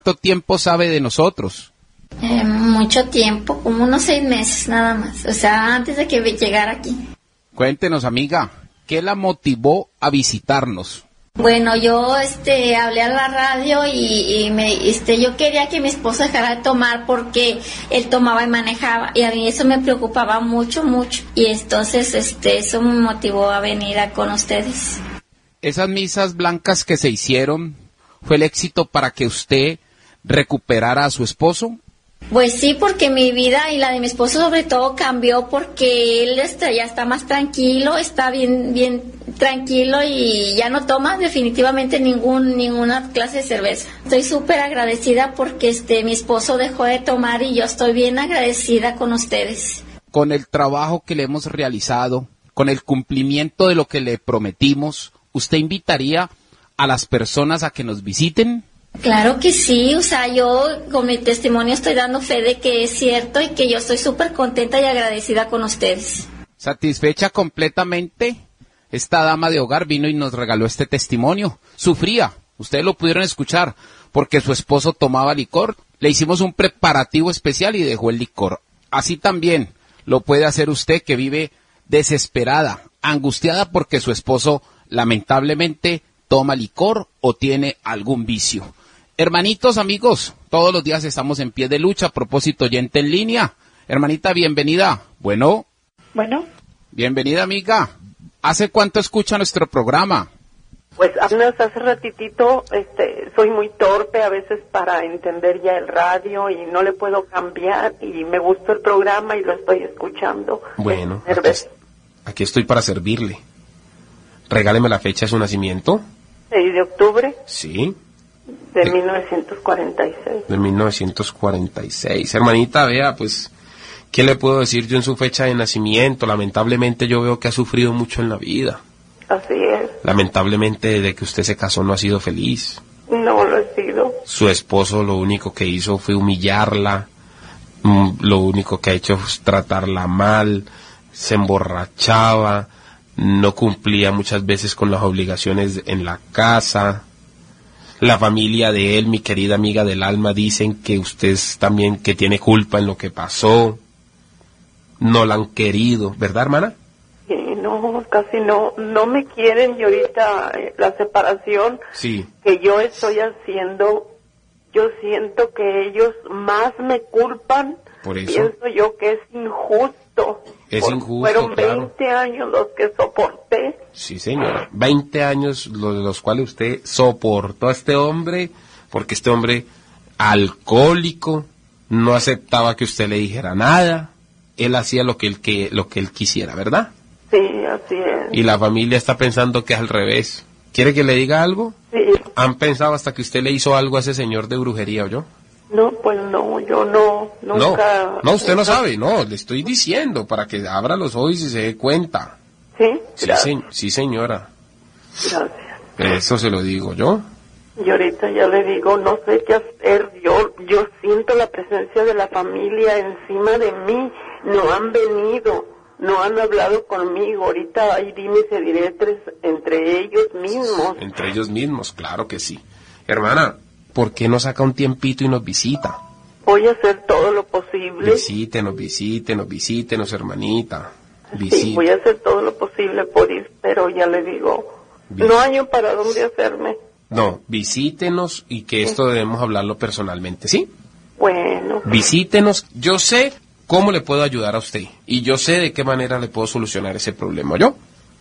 ¿Cuánto tiempo sabe de nosotros? Mucho tiempo, como unos 6 meses nada más. O sea, antes de que llegara aquí. Cuéntenos, amiga, ¿qué la motivó a visitarnos? Bueno, yo hablé a la radio y yo quería que mi esposo dejara de tomar porque él tomaba y manejaba y a mí eso me preocupaba mucho y entonces eso me motivó a venir con ustedes. Esas misas blancas que se hicieron, ¿fue el éxito para que usted recuperara a su esposo? Pues sí, porque mi vida y la de mi esposo sobre todo cambió porque él ya está más tranquilo, está bien tranquilo y ya no toma definitivamente ninguna clase de cerveza. Estoy súper agradecida porque mi esposo dejó de tomar y yo estoy bien agradecida con ustedes. Con el trabajo que le hemos realizado, con el cumplimiento de lo que le prometimos, ¿usted invitaría a las personas a que nos visiten? Claro que sí, o sea, yo con mi testimonio estoy dando fe de que es cierto y que yo estoy súper contenta y agradecida con ustedes. ¿Satisfecha completamente? Esta dama de hogar vino y nos regaló este testimonio. Sufría, ustedes lo pudieron escuchar, porque su esposo tomaba licor. Le hicimos un preparativo especial y dejó el licor. Así también lo puede hacer usted que vive desesperada, angustiada porque su esposo lamentablemente toma licor o tiene algún vicio. Hermanitos, amigos, todos los días estamos en pie de lucha. A propósito, oyente en línea. Hermanita, bienvenida. Bueno. Bienvenida, amiga. ¿Hace cuánto escucha nuestro programa? Pues apenas hace ratitito, soy muy torpe a veces para entender ya el radio y no le puedo cambiar y me gustó el programa y lo estoy escuchando. Bueno, aquí estoy para servirle. Regáleme la fecha de su nacimiento. 6 de octubre. Sí. De 1946. De 1946. Hermanita, vea, pues, ¿qué le puedo decir yo en su fecha de nacimiento? Lamentablemente yo veo que ha sufrido mucho en la vida. Así es. Lamentablemente desde que usted se casó no ha sido feliz. No lo he sido. Su esposo lo único que hizo fue humillarla. Lo único que ha hecho es tratarla mal. Se emborrachaba. No cumplía muchas veces con las obligaciones en la casa. La familia de él, mi querida amiga del alma, dicen que usted también que tiene culpa en lo que pasó. No la han querido, ¿verdad, hermana? Sí, no, casi no me quieren y ahorita la separación sí. Que yo estoy haciendo, yo siento que ellos más me culpan. Por eso. Pienso yo que es injusto. Es injusto, fueron 20 claro. años los que soporté. Sí, señora. 20 años los cuales usted soportó a este hombre, porque este hombre alcohólico, no aceptaba que usted le dijera nada. Él hacía lo que él quisiera, ¿verdad? Sí, así es. Y la familia está pensando que es al revés. ¿Quiere que le diga algo? Sí. ¿Han pensado hasta que usted le hizo algo a ese señor de brujería, oyó? No, pues no, yo nunca... No, usted no sabe, no, le estoy diciendo para que abra los ojos y se dé cuenta. ¿Sí? Sí, señora. Gracias. Eso se lo digo yo. Y ahorita ya le digo, no sé qué hacer, yo siento la presencia de la familia encima de mí, no han venido, no han hablado conmigo, ahorita hay dimes y diretes entre ellos mismos. Entre ellos mismos, claro que sí. Hermana, ¿por qué no saca un tiempito y nos visita? Voy a hacer todo lo posible. Visítenos, hermanita. Sí, voy a hacer todo lo posible por ir, pero ya le digo, no hay para dónde hacerme. No, visítenos y que esto debemos hablarlo personalmente, ¿sí? Bueno. Visítenos, yo sé cómo le puedo ayudar a usted y yo sé de qué manera le puedo solucionar ese problema, ¿yo?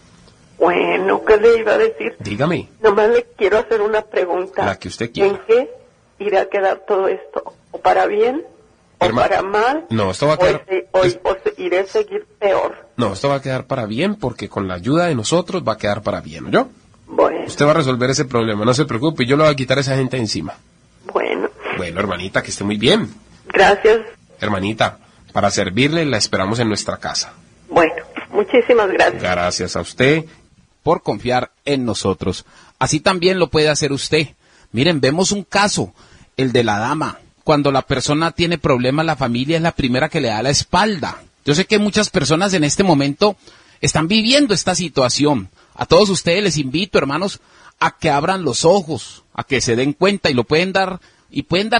Bueno, ¿qué le iba a decir? Dígame. Nomás le quiero hacer una pregunta. La que usted quiera. ¿En qué irá a quedar todo esto? ¿O para bien? ¿O para mal? No, esto va a quedar... ¿O iré a seguir peor? No, esto va a quedar para bien porque con la ayuda de nosotros va a quedar para bien, ¿yo? Bueno. Usted va a resolver ese problema, no se preocupe, yo le voy a quitar a esa gente encima. Bueno. Bueno, hermanita, que esté muy bien. Gracias. Hermanita, para servirle la esperamos en nuestra casa. Bueno, muchísimas gracias. Gracias a usted por confiar en nosotros. Así también lo puede hacer usted. Miren, vemos un caso, el de la dama. Cuando la persona tiene problemas, la familia es la primera que le da la espalda. Yo sé que muchas personas en este momento están viviendo esta situación. A todos ustedes les invito, hermanos, a que abran los ojos, a que se den cuenta y lo pueden dar y pueden dar